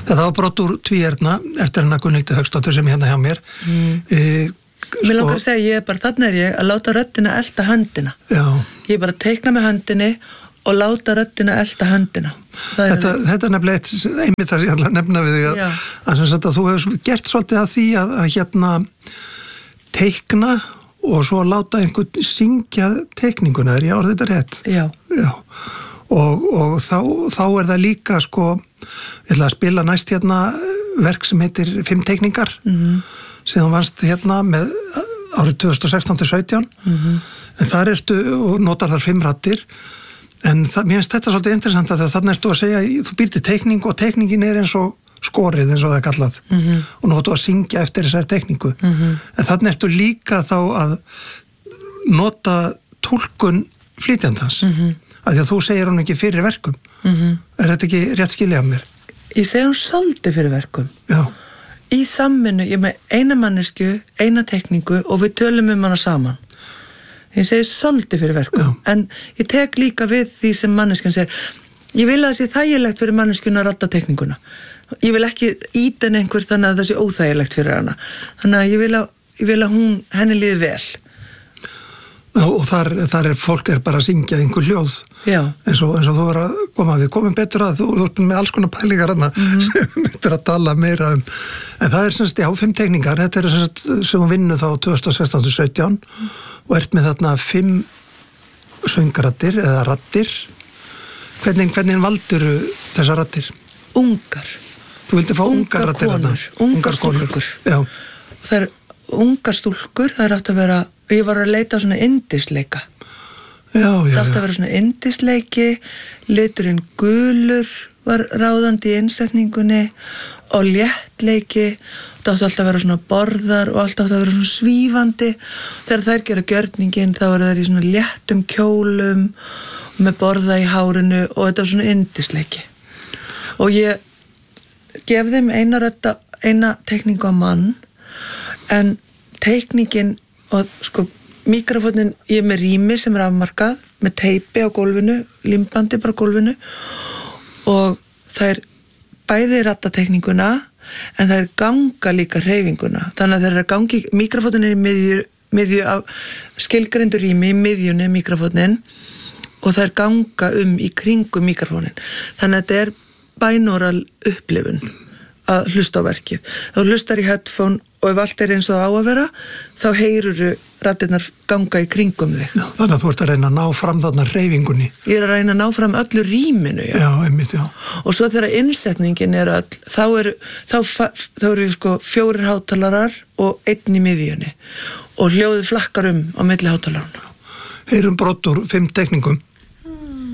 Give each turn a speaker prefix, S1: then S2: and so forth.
S1: Þetta var brot úr Tvíerna eftir hennar Gunnhildi Hauksdóttur sem hérna hjá mér.
S2: Mér langar að segja, þarna er ég að láta röddina elta höndina.
S1: Já.
S2: Ég er bara að teikna með höndinni og láta röddina elta höndina.
S1: Þetta er nefnilega einmitt að ég nefna við þig að þú hefur gert svolítið að því að hérna teikna og svo láta einhvern syngja teikninguna, ég orðið þetta rétt?
S2: Já.
S1: Og þá er það líka ég ætla að spila næst hérna verk sem heitir 5 teikningar sem þú vannst hérna með árið 2016-17 en þar ertu og notar þar 5 raddir en mér finnst þetta svolítið interessant að þannig ertu að segja þú býr til teikning og teikningin er eins og skorið eins og það er kallað og nú ættu að syngja eftir þessari teikningu en þannig ertu líka þá að nota túlkun flytjandans af því að þú segir hún ekki fyrir verkum er þetta ekki rétt skilja af mér?
S2: Ég segi hún svolítið fyrir verkum
S1: Já.
S2: Í samvinnu, ég með eina mannesku eina teikningu og við tölum hana saman ég segi svolítið fyrir verkum en ég tek líka við því sem manneskjan segir ég vil að það sé þægilegt fyrir manneskjuna að radda teikninguna ég vil ekki ýta einhver þannig að það sé óþægilegt fyrir hana þannig að ég vil að henni líði vel
S1: og þar er fólk bara að syngja einhver hljóð eins og þú var að koma við komum betur að þú ert með alls konar pælingar sem myndir að tala meira en það er semst 5 teikningar þetta er semst sem hún vinnu þá 2016-17 og ert með þarna 5 söngraddir eða raddir hvernig valdur þessar raddir?
S2: Ungar
S1: Þú vildi fá ungar raddir þarna?
S2: Ungar stúlkur Það er ungar stúlkur það er átt að vera ég var að leita svona yndisleika það átt að vera svona yndisleiki liturinn gulur var ráðandi í innsetningunni og léttleiki það átt alltaf að vera svona borðar og allt átt að vera svona svífandi þegar þær gera gjörningin þá eru þær í svona léttum kjólum með borða í hárinu og þetta var svona yndisleiki og ég gef þeim eina teikningu á mann en teikningin og mikrofónin ég er með rými sem er afmarkað með teipi á gólfinu, limbandi bara á gólfinu og það er bæði raddateikninguna en það er ganga líka hreyfinguna þannig að það er að gangi, mikrofónin er í miðju af skilgreindu rými í miðjunni mikrofónin og það er ganga í kringum mikrofónin þannig að þetta er binaural upplifun að hlusta á verkið. Þú hlustar í headphone og ef allt er eins og það á að vera, þá heyruru raddirnar ganga í kringum þig.
S1: Já, þannig að þú ert að reyna að ná fram þarna hreyfingunni.
S2: Ég er að reyna að ná fram öllu rýminu, já.
S1: Já, einmitt, já.
S2: Og svo þegar innsetningin er öll, þá eru við 4 hátalarar og 1 í miðjunni og hljóðið flakkar á milli hátalarana.
S1: Heyrum brot úr 5 teikningum.